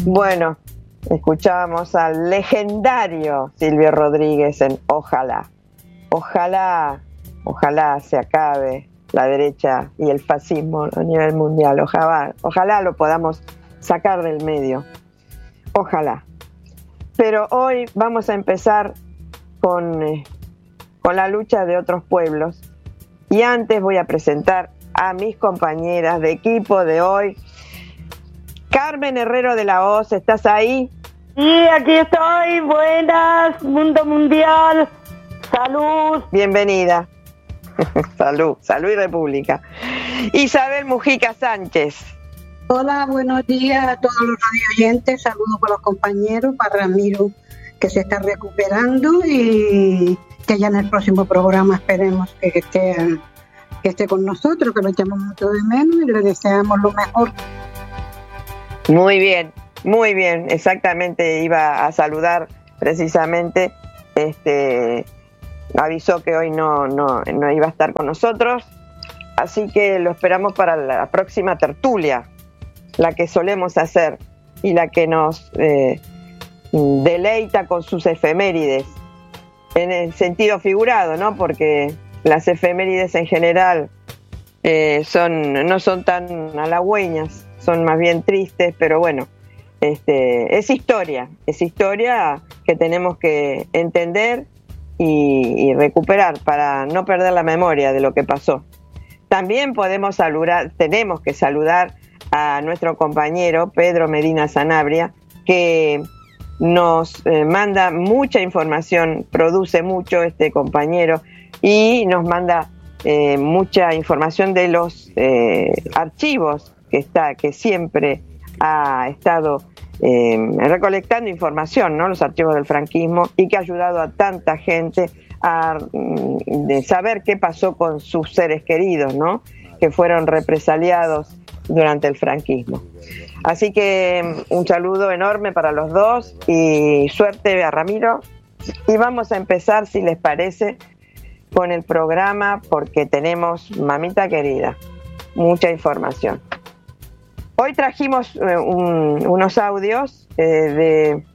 Bueno, escuchábamos al legendario Silvio Rodríguez en Ojalá. Ojalá se acabe la derecha y el fascismo a nivel mundial. Ojalá lo podamos sacar del medio. Ojalá. Pero hoy vamos a empezar con la lucha de otros pueblos. Y antes voy a presentar a mis compañeras de equipo de hoy. Carmen Herrero de la Hoz, ¿estás ahí? Sí, aquí estoy. Buenas, mundo mundial. Salud. Bienvenida. Salud y república. Isabel Mujica Sánchez. Hola, buenos días a todos los radioyentes. Saludos para los compañeros, para Ramiro, que se está recuperando y que ya en el próximo programa esperemos que esté con nosotros, que lo echamos mucho de menos y le deseamos lo mejor. Muy bien, exactamente, iba a saludar precisamente, avisó que hoy no iba a estar con nosotros, así que lo esperamos para la próxima tertulia, la que solemos hacer y la que nos deleita con sus efemérides, en el sentido figurado, ¿no? Porque las efemérides en general no son tan halagüeñas, son más bien tristes, pero bueno, es historia que tenemos que entender y recuperar para no perder la memoria de lo que pasó. También tenemos que saludar a nuestro compañero Pedro Medina Sanabria, que nos manda mucha información, produce mucho este compañero y nos manda mucha información de los archivos que siempre ha estado recolectando información, ¿no? Los archivos del franquismo, y que ha ayudado a tanta gente a saber qué pasó con sus seres queridos, ¿no? Que fueron represaliados durante el franquismo. Así que un saludo enorme para los dos y suerte a Ramiro. Y vamos a empezar, si les parece, con el programa, porque tenemos, mamita querida, mucha información. Hoy trajimos unos audios de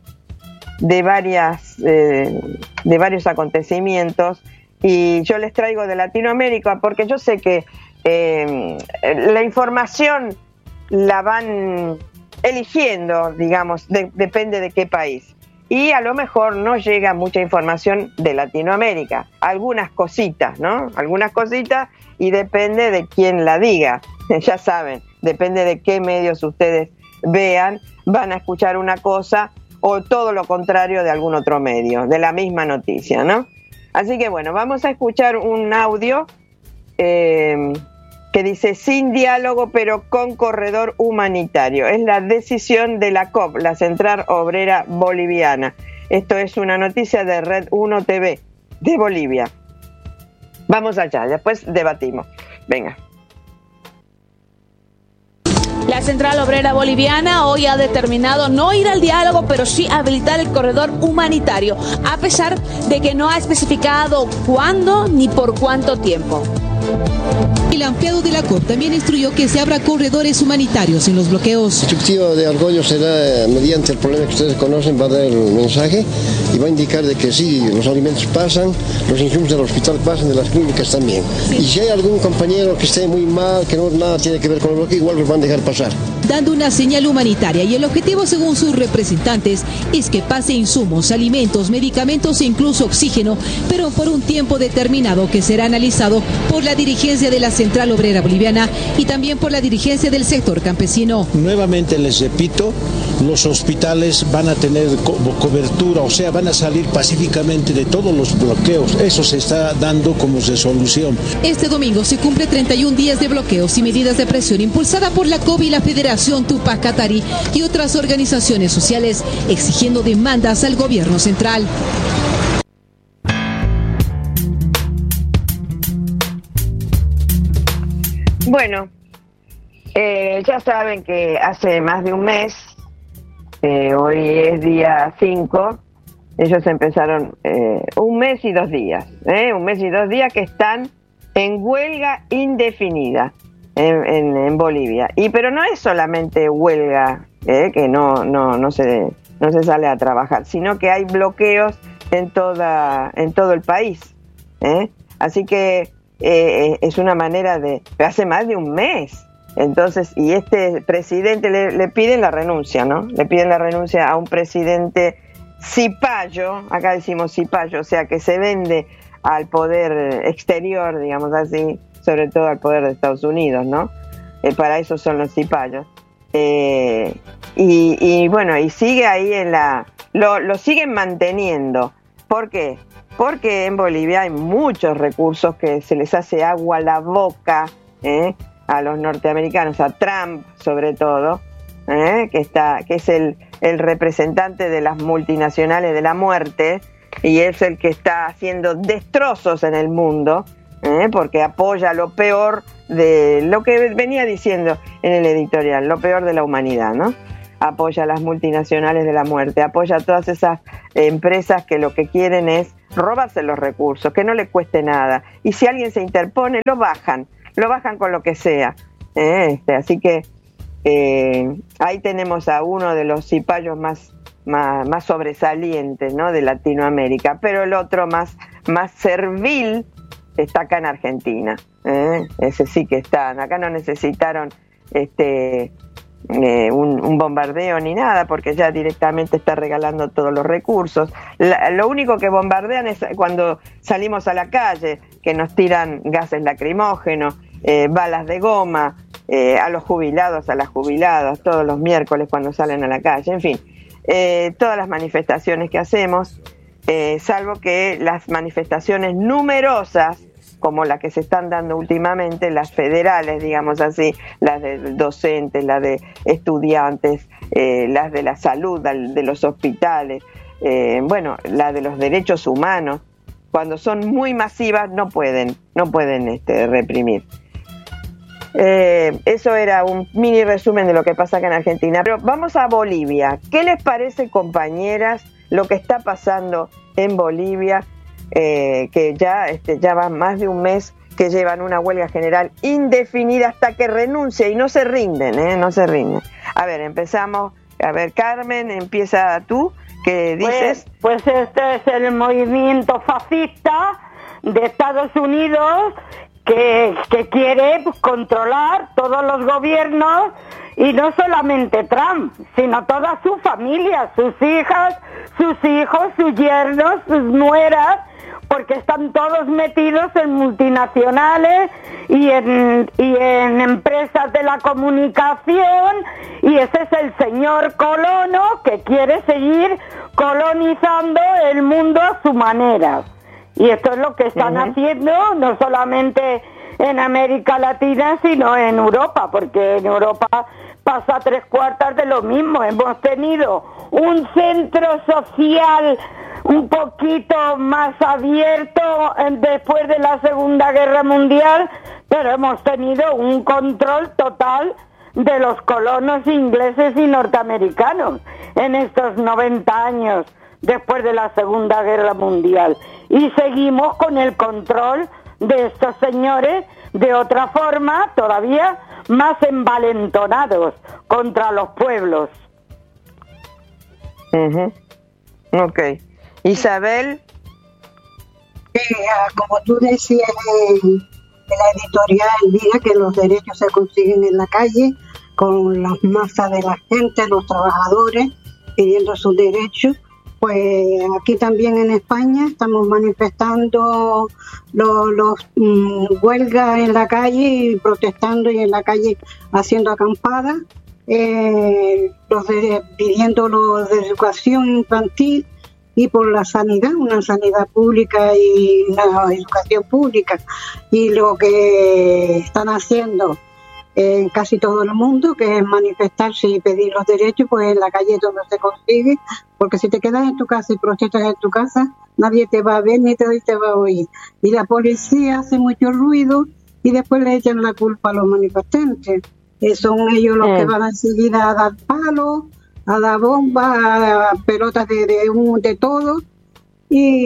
varios acontecimientos, y yo les traigo de Latinoamérica porque yo sé que la información la van eligiendo, digamos, depende de qué país. Y a lo mejor no llega mucha información de Latinoamérica, algunas cositas, ¿no? Algunas cositas, y depende de quién la diga, ya saben, depende de qué medios ustedes vean, van a escuchar una cosa o todo lo contrario de algún otro medio, de la misma noticia, ¿no? Así que bueno, vamos a escuchar un audio que dice: sin diálogo pero con corredor humanitario. Es la decisión de la COP, la Central Obrera Boliviana. Esto es una noticia de Red 1 TV de Bolivia. Vamos allá, después debatimos. Venga. La Central Obrera Boliviana hoy ha determinado no ir al diálogo, pero sí habilitar el corredor humanitario, a pesar de que no ha especificado cuándo ni por cuánto tiempo. El ampliado de la COP también instruyó que se abra corredores humanitarios en los bloqueos. El Ejecutivo de Argollo será, mediante el problema que ustedes conocen, va a dar el mensaje y va a indicar de que sí, los alimentos pasan, los insumos del hospital pasan, de las clínicas también. Sí. Y si hay algún compañero que esté muy mal, que no nada tiene que ver con el bloqueo, igual los van a dejar pasar. Dando una señal humanitaria, y el objetivo, según sus representantes, es que pase insumos, alimentos, medicamentos e incluso oxígeno, pero por un tiempo determinado que será analizado por la dirigencia de la Central Obrera Boliviana y también por la dirigencia del sector campesino. Nuevamente les repito, los hospitales van a tener cobertura, o sea, van a salir pacíficamente de todos los bloqueos. Eso se está dando como resolución. Este domingo se cumple 31 días de bloqueos y medidas de presión impulsada por la COB y la Federación Tupac Katari y otras organizaciones sociales, exigiendo demandas al gobierno central. Bueno, ya saben que hace más de un mes, hoy es día 5, ellos empezaron un mes y 2 días que están en huelga indefinida. en Bolivia. Pero no es solamente huelga, que no se sale a trabajar, sino que hay bloqueos en todo el país. Así que es una manera hace más de un mes. Entonces, y este presidente le piden la renuncia, ¿no? Le piden la renuncia a un presidente cipayo, acá decimos cipayo, o sea, que se vende al poder exterior, digamos así, sobre todo al poder de Estados Unidos, ¿no? Para eso son los cipayos. Y bueno, y sigue ahí lo siguen manteniendo. ¿Por qué? Porque en Bolivia hay muchos recursos que se les hace agua a la boca, a los norteamericanos, a Trump sobre todo, que es el representante de las multinacionales de la muerte, y es el que está haciendo destrozos en el mundo, porque apoya lo peor de lo que venía diciendo en el editorial, lo peor de la humanidad, ¿no? Apoya a las multinacionales de la muerte, apoya a todas esas empresas que lo que quieren es robarse los recursos, que no le cueste nada, y si alguien se interpone, lo bajan con lo que sea. Así que ahí tenemos a uno de los cipayos más sobresalientes, ¿no?, de Latinoamérica, pero el otro más servil está acá en Argentina. Ese sí que están. Acá no necesitaron un bombardeo ni nada, porque ya directamente está regalando todos los recursos. Lo único que bombardean es cuando salimos a la calle, que nos tiran gases lacrimógenos, balas de goma, a los jubilados, a las jubiladas, todos los miércoles cuando salen a la calle, en fin, todas las manifestaciones que hacemos, salvo que las manifestaciones numerosas, como las que se están dando últimamente, las federales, digamos así, las de docentes, las de estudiantes, las de la salud, de los hospitales, las de los derechos humanos, cuando son muy masivas no pueden reprimir. Eso era un mini resumen de lo que pasa acá en Argentina. Pero vamos a Bolivia. ¿Qué les parece, compañeras, lo que está pasando en Bolivia? Que ya va más de un mes que llevan una huelga general indefinida hasta que renuncia y no se rinden, no se rinden. A ver, empezamos. A ver, Carmen, empieza tú. ¿Qué dices? Pues este es el movimiento fascista de Estados Unidos que quiere controlar todos los gobiernos, y no solamente Trump, sino toda su familia, sus hijas, sus hijos, sus yernos, sus nueras, porque están todos metidos en multinacionales y en empresas de la comunicación, y ese es el señor colono que quiere seguir colonizando el mundo a su manera. Y esto es lo que están haciendo, no solamente en América Latina, sino en Europa, porque en Europa pasa 3/4 de lo mismo. Hemos tenido un centro social un poquito más abierto después de la Segunda Guerra Mundial, pero hemos tenido un control total de los colonos ingleses y norteamericanos en estos 90 años después de la Segunda Guerra Mundial. Y seguimos con el control de estos señores de otra forma, todavía más envalentonados contra los pueblos. Ok. Isabel. Como tú decías en la editorial, mira que los derechos se consiguen en la calle, con las masas de la gente, los trabajadores pidiendo sus derechos. Pues aquí también en España estamos manifestando los huelgas en la calle y protestando, y en la calle haciendo acampadas, pidiendo los de educación infantil y por la sanidad, una sanidad pública y una educación pública. Y lo que están haciendo en casi todo el mundo, que es manifestarse y pedir los derechos, pues en la calle es donde se consigue, porque si te quedas en tu casa y protestas en tu casa, nadie te va a ver ni te va a oír. Y la policía hace mucho ruido y después le echan la culpa a los manifestantes. Son ellos los que van enseguida a dar palos, a dar bombas, a pelotas de todo,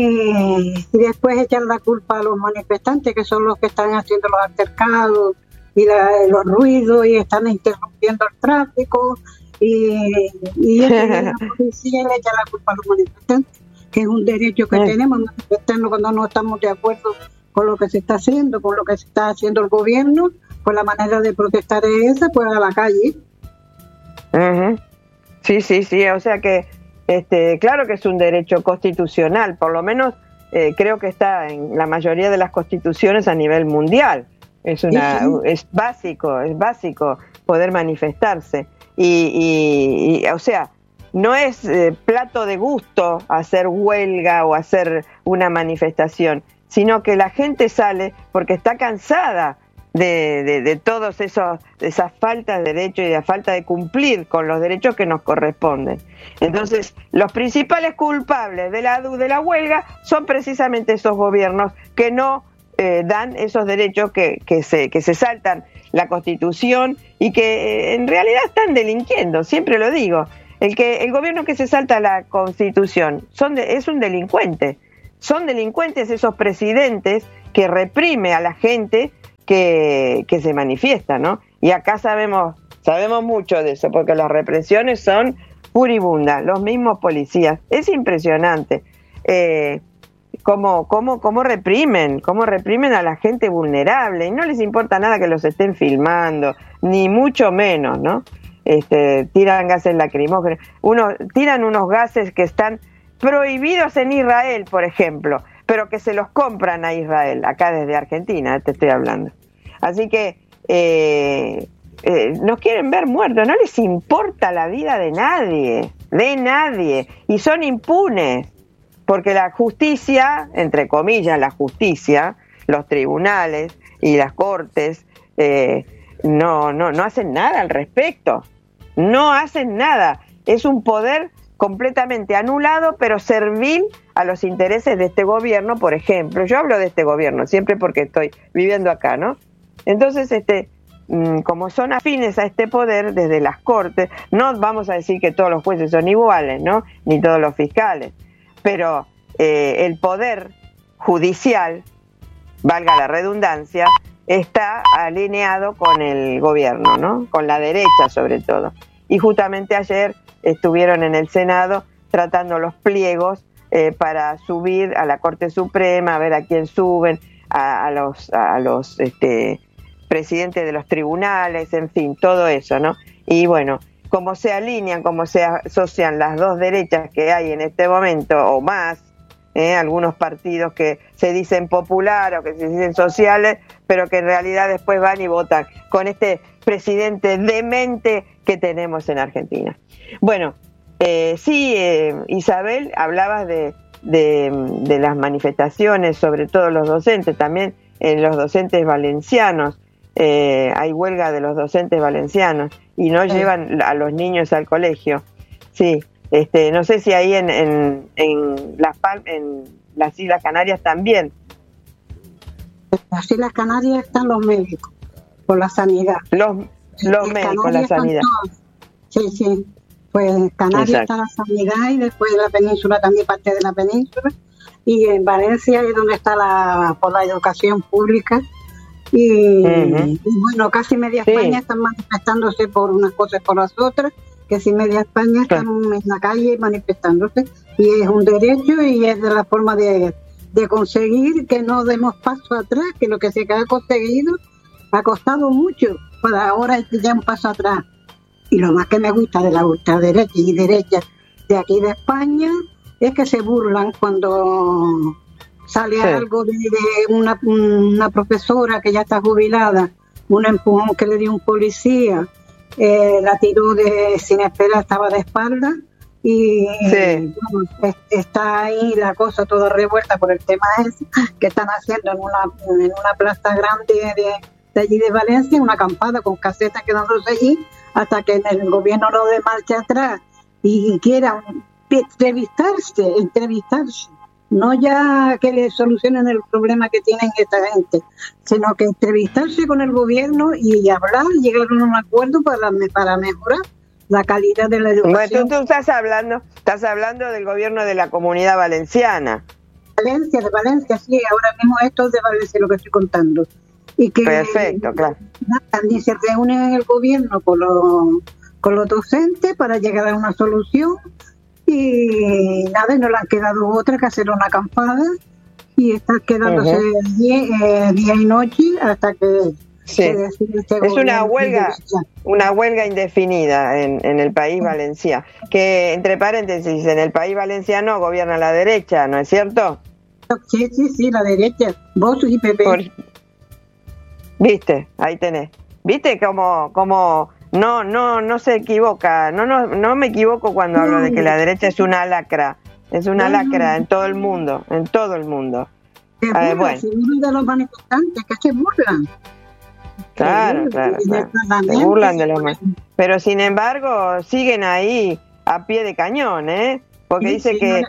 y después echan la culpa a los manifestantes, que son los que están haciendo los altercados y los ruidos y están interrumpiendo el tráfico y la policía le echa la culpa a los manifestantes, que es un derecho que tenemos, manifestarnos cuando no estamos de acuerdo con lo que se está haciendo, con lo que se está haciendo el gobierno. Pues la manera de protestar es esa, pues a la calle. Uh-huh. Sí, o sea que claro que es un derecho constitucional, por lo menos creo que está en la mayoría de las constituciones a nivel mundial. Es básico poder manifestarse y o sea, no es plato de gusto hacer huelga o hacer una manifestación, sino que la gente sale porque está cansada de todos esas faltas de derechos y de la falta de cumplir con los derechos que nos corresponden. Entonces, los principales culpables de la huelga son precisamente esos gobiernos que no dan esos derechos, que se saltan la Constitución y que en realidad están delinquiendo. Siempre lo digo, el gobierno que se salta la Constitución es un delincuente. Son delincuentes esos presidentes que reprime a la gente que se manifiesta, ¿no? Y acá sabemos mucho de eso, porque las represiones son furibundas, los mismos policías. Es impresionante cómo reprimen a la gente vulnerable, y no les importa nada que los estén filmando, ni mucho menos, ¿no? Tiran gases lacrimógenos, tiran unos gases que están prohibidos en Israel, por ejemplo, pero que se los compran a Israel, acá desde Argentina te estoy hablando. Así que nos quieren ver muertos, no les importa la vida de nadie, y son impunes, porque la justicia, entre comillas la justicia, los tribunales y las cortes no hacen nada al respecto, no hacen nada, es un poder completamente anulado, pero servil a los intereses de este gobierno, por ejemplo. Yo hablo de este gobierno siempre porque estoy viviendo acá, ¿no? Entonces, como son afines a este poder desde las cortes, no vamos a decir que todos los jueces son iguales, ¿no? Ni todos los fiscales, pero el poder judicial, valga la redundancia, está alineado con el gobierno, ¿no? Con la derecha sobre todo. Y justamente ayer estuvieron en el Senado tratando los pliegos para subir a la Corte Suprema, a ver a quién suben, a los presidentes de los tribunales, en fin, todo eso, ¿no? Y bueno, como se alinean, como se asocian las dos derechas que hay en este momento, o más, algunos partidos que se dicen popular o que se dicen sociales, pero que en realidad después van y votan con este presidente demente que tenemos en Argentina. Bueno, Isabel, hablabas de las manifestaciones, sobre todo los docentes, también los docentes valencianos, hay huelga de los docentes valencianos y no llevan a los niños al colegio. Sí, no sé si ahí en las Islas Canarias también. En las Islas Canarias están los médicos, por la sanidad. Los médicos, la sanidad. Sí. Pues en Canarias está la sanidad y después la península también, parte de la península. Y en Valencia es donde está por la educación pública. Y bueno, casi media España están manifestándose por unas cosas y por las otras. Que si media España están en la calle manifestándose. Y es un derecho y es de la forma de conseguir que no demos paso atrás, que lo que se ha conseguido ha costado mucho. Para ahora es ya un paso atrás. Y lo más que me gusta de la ultraderecha y derecha de aquí de España es que se burlan cuando sale algo de una profesora que ya está jubilada, un empujón que le dio un policía, la tiró sin esperar, estaba de espalda y está ahí la cosa toda revuelta por el tema ese que están haciendo en una plaza grande de allí de Valencia, una acampada con casetas quedándose allí hasta que el gobierno no dé marcha atrás y quiera entrevistarse, no ya que le solucionen el problema que tienen esta gente, sino que entrevistarse con el gobierno y hablar, llegar a un acuerdo para mejorar la calidad de la educación. Bueno, tú estás hablando del gobierno de la Comunidad Valenciana. De Valencia, sí, ahora mismo esto es de Valencia lo que estoy contando. y que perfecto, claro. Ni se reúnen en el gobierno con los docentes para llegar a una solución y nada, y no le han quedado otra que hacer una acampada y estar quedándose día y noche hasta que es una huelga indefinida en el país valenciano, que entre paréntesis, en el país valenciano gobierna la derecha, ¿no es cierto? Sí, la derecha, Vox y PP. Viste, ahí tenés. Viste cómo no se equivoca, no me equivoco cuando hablo de que la derecha es una lacra, en todo el mundo, Bueno. Se burlan de los manifestantes, que se burlan. Claro. Se burlan de los manifestantes. Pero sin embargo siguen ahí a pie de cañón, porque dice que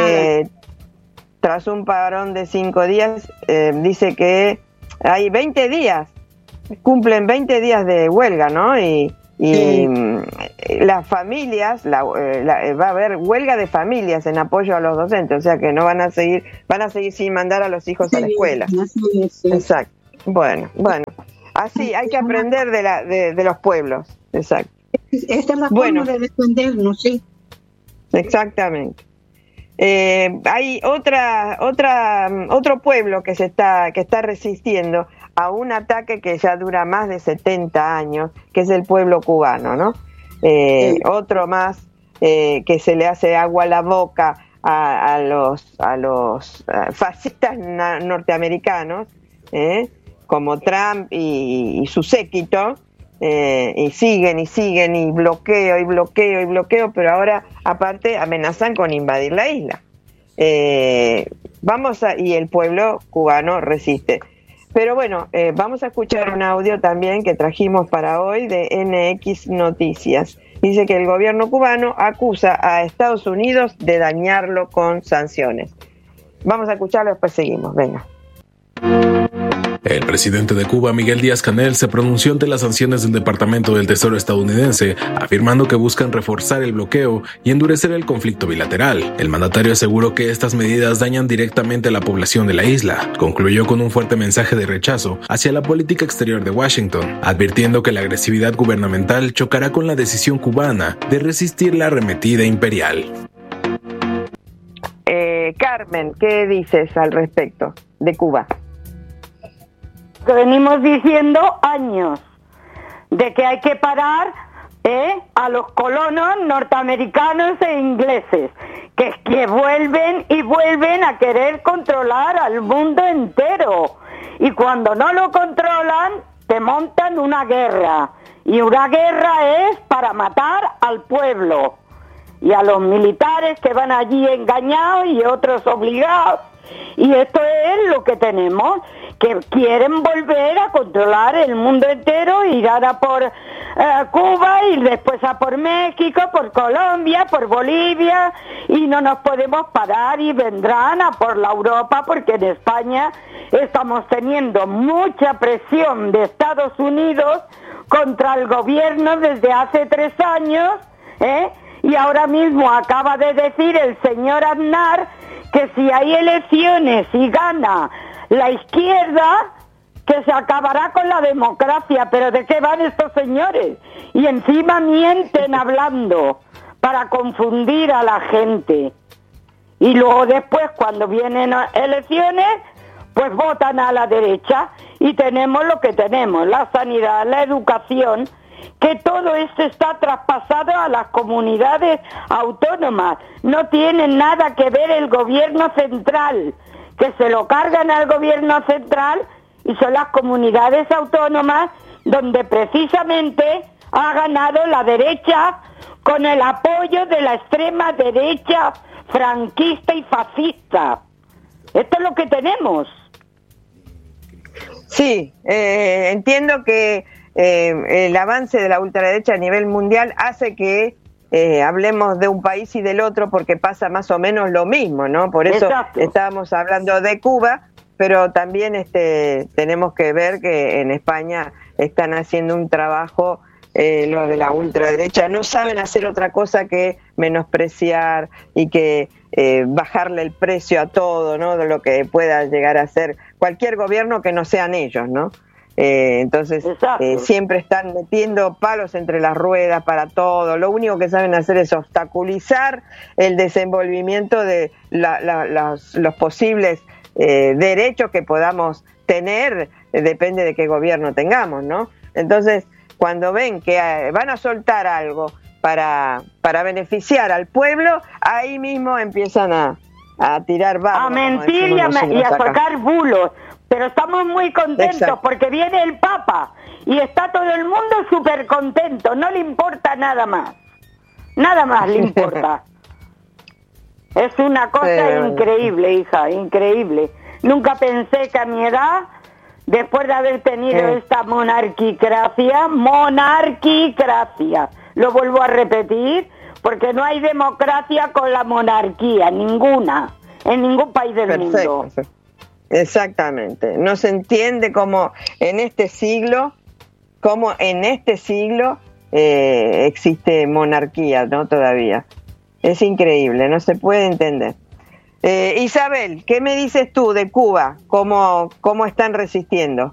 tras un parón de 5 días, dice que hay 20 días, cumplen 20 días de huelga, ¿no? Y las familias, va a haber huelga de familias en apoyo a los docentes, o sea que no van a seguir sin mandar a los hijos a la escuela. Sí. Exacto. Bueno, así hay que aprender de los pueblos. Exacto. Esta es la forma de defendernos, sí. Exactamente. Hay otro pueblo que está resistiendo a un ataque que ya dura más de 70 años, que es el pueblo cubano, ¿no? Otro más que se le hace agua a la boca a los fascistas norteamericanos, como Trump y su séquito, y siguen y bloqueo, pero ahora aparte amenazan con invadir la isla. Y el pueblo cubano resiste. Pero bueno, vamos a escuchar un audio también que trajimos para hoy de NX Noticias. Dice que el gobierno cubano acusa a Estados Unidos de dañarlo con sanciones. Vamos a escucharlo, después seguimos. Venga. El presidente de Cuba, Miguel Díaz-Canel, se pronunció ante las sanciones del Departamento del Tesoro estadounidense, afirmando que buscan reforzar el bloqueo y endurecer el conflicto bilateral. El mandatario aseguró que estas medidas dañan directamente a la población de la isla. Concluyó con un fuerte mensaje de rechazo hacia la política exterior de Washington, advirtiendo que la agresividad gubernamental chocará con la decisión cubana de resistir la arremetida imperial. Carmen, ¿qué dices al respecto de Cuba? Que venimos diciendo años de que hay que parar a los colonos norteamericanos e ingleses que vuelven a querer controlar al mundo entero, y cuando no lo controlan te montan una guerra, y una guerra es para matar al pueblo y a los militares que van allí engañados y otros obligados. Y esto es lo que tenemos, que quieren volver a controlar el mundo entero, ir ahora por Cuba y después a por México, por Colombia, por Bolivia, y no nos podemos parar, y vendrán a por la Europa, porque en España estamos teniendo mucha presión de Estados Unidos contra el gobierno desde hace 3 años, y ahora mismo acaba de decir el señor Aznar que si hay elecciones y gana la izquierda, que se acabará con la democracia. ¿Pero de qué van estos señores? Y encima mienten hablando para confundir a la gente. Y luego después, cuando vienen elecciones, pues votan a la derecha, y tenemos lo que tenemos, la sanidad, la educación, que todo esto está traspasado a las comunidades autónomas. No tiene nada que ver el gobierno central, que se lo cargan al gobierno central, y son las comunidades autónomas donde precisamente ha ganado la derecha con el apoyo de la extrema derecha franquista y fascista. Esto es lo que tenemos. Sí, entiendo que el avance de la ultraderecha a nivel mundial hace que hablemos de un país y del otro, porque pasa más o menos lo mismo, ¿no? Por eso estábamos hablando de Cuba, pero también tenemos que ver que en España están haciendo un trabajo, los de la ultraderecha no saben hacer otra cosa que menospreciar y que bajarle el precio a todo, ¿no? De lo que pueda llegar a ser cualquier gobierno que no sean ellos, ¿no? Entonces siempre están metiendo palos entre las ruedas para todo. Lo único que saben hacer es obstaculizar el desenvolvimiento de los posibles derechos que podamos tener, depende de qué gobierno tengamos, ¿no? Entonces, cuando ven que van a soltar algo para beneficiar al pueblo, ahí mismo empiezan a tirar barro, a mentir y a sacar bulos. Pero estamos muy contentos. Exacto. Porque viene el Papa y está todo el mundo súper contento, no le importa nada más le importa. Es una cosa increíble, hija, increíble. Nunca pensé que a mi edad, después de haber tenido esta monarquicracia, lo vuelvo a repetir, porque no hay democracia con la monarquía, ninguna, en ningún país del mundo. Exactamente. No se entiende cómo en este siglo existe monarquía, ¿no? Todavía. Es increíble, no se puede entender. Isabel, ¿qué me dices tú de Cuba? ¿Cómo están resistiendo?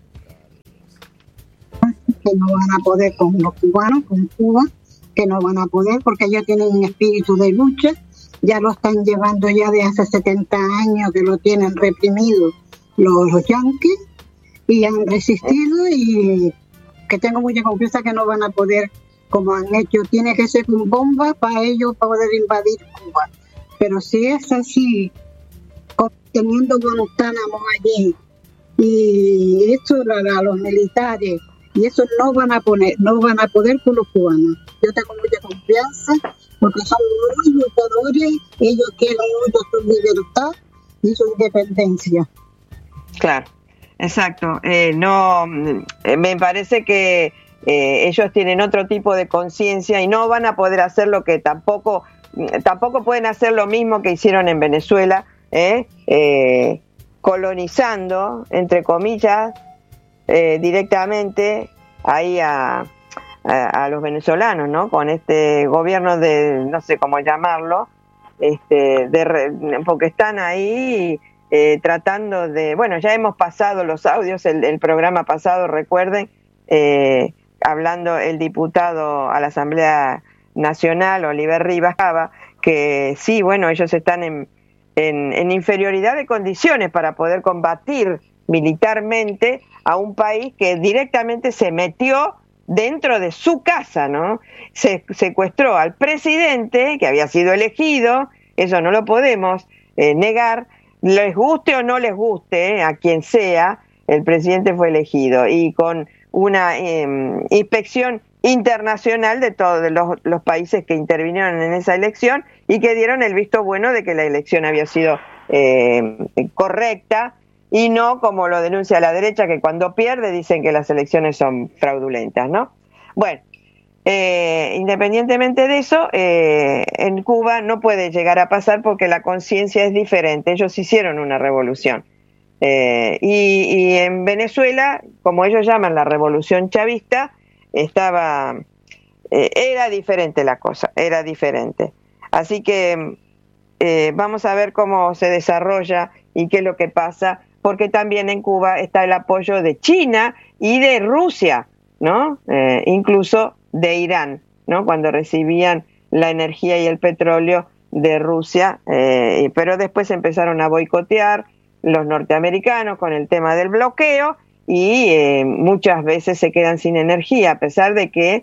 Que no van a poder con los cubanos, con Cuba, que no van a poder porque ellos tienen un espíritu de lucha, ya lo están llevando ya de hace 70 años que lo tienen reprimido los yanquis y han resistido y que tengo mucha confianza que no van a poder como han hecho, tiene que ser con bombas para ellos poder invadir Cuba. Pero si es así, teniendo Guantánamo allí, y esto a los militares, y eso no van a poder con los cubanos. Yo tengo mucha confianza, porque son muy luchadores, ellos quieren mucho su libertad y su independencia. Claro, exacto. Me parece que ellos tienen otro tipo de conciencia y no van a poder hacer lo que tampoco pueden hacer lo mismo que hicieron en Venezuela, colonizando, entre comillas, directamente ahí a los venezolanos, ¿no? Con este gobierno de, no sé cómo llamarlo, porque están ahí tratando de, bueno, ya hemos pasado los audios, el programa pasado, recuerden, hablando el diputado a la Asamblea Nacional, Oliver Rivas, que sí, bueno, ellos están en inferioridad de condiciones para poder combatir militarmente a un país que directamente se metió dentro de su casa, ¿no? Se secuestró al presidente que había sido elegido, eso no lo podemos negar, les guste o no les guste, a quien sea, el presidente fue elegido y con una inspección internacional de todos los países que intervinieron en esa elección y que dieron el visto bueno de que la elección había sido correcta y no como lo denuncia la derecha, que cuando pierde dicen que las elecciones son fraudulentas, ¿no? Bueno, independientemente de eso, en Cuba no puede llegar a pasar porque la conciencia es diferente. Ellos hicieron una revolución. Y en Venezuela, como ellos llaman la revolución chavista, era diferente la cosa, era diferente. Así que vamos a ver cómo se desarrolla y qué es lo que pasa, porque también en Cuba está el apoyo de China y de Rusia, ¿no? Incluso de Irán, ¿no? Cuando recibían la energía y el petróleo de Rusia, pero después empezaron a boicotear los norteamericanos con el tema del bloqueo y muchas veces se quedan sin energía, a pesar de que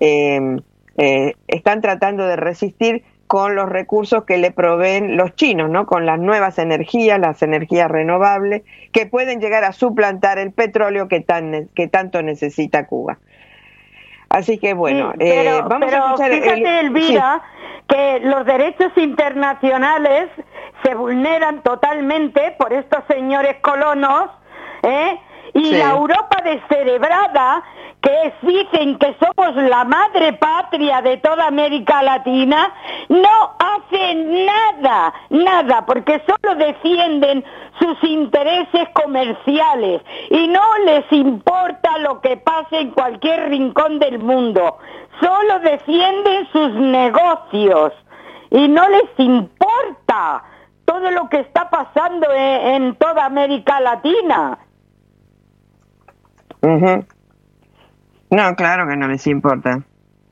están tratando de resistir con los recursos que le proveen los chinos, ¿no? Con las nuevas energías, las energías renovables, que pueden llegar a suplantar el petróleo que tanto necesita Cuba. Así que bueno, sí, vamos a escuchar. Fíjate, Elvira, que los derechos internacionales se vulneran totalmente por estos señores colonos, y la Europa descerebrada, que dicen que somos la madre patria de toda América Latina, no hacen nada, porque solo defienden sus intereses comerciales y no les importa lo que pase en cualquier rincón del mundo, solo defienden sus negocios y no les importa todo lo que está pasando en toda América Latina. Uh-huh. No, claro que no les importa.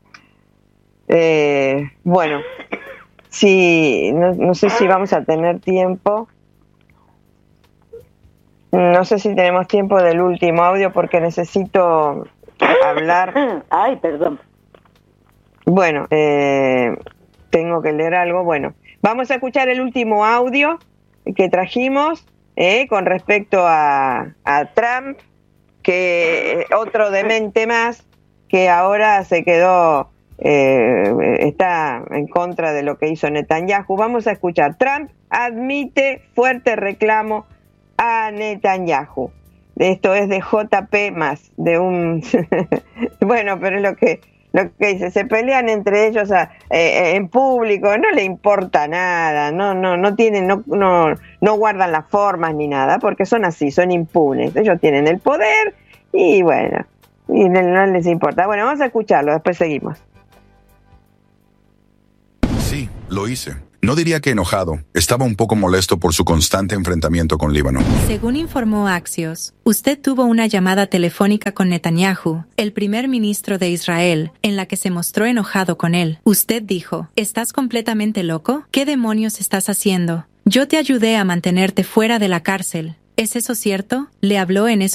Bueno, sí, no sé si vamos a tener tiempo. No sé si tenemos tiempo del último audio porque necesito hablar. Ay, perdón. Bueno, tengo que leer algo. Bueno, vamos a escuchar el último audio que trajimos con respecto a Trump, que otro demente más que ahora se quedó, está en contra de lo que hizo Netanyahu. Vamos a escuchar. Trump admite fuerte reclamo a Netanyahu. Esto es de JP más, de un... Bueno, pero es lo que dice, se pelean entre ellos en público, no le importa nada, no tienen, no guardan las formas ni nada, porque son así, son impunes, ellos tienen el poder y bueno, y no les importa. Bueno, vamos a escucharlo, después seguimos. Sí, lo hice. No diría que enojado, estaba un poco molesto por su constante enfrentamiento con Líbano. Según informó Axios, usted tuvo una llamada telefónica con Netanyahu, el primer ministro de Israel, en la que se mostró enojado con él. Usted dijo, ¿estás completamente loco? ¿Qué demonios estás haciendo? Yo te ayudé a mantenerte fuera de la cárcel. ¿Es eso cierto? ¿Le habló en esos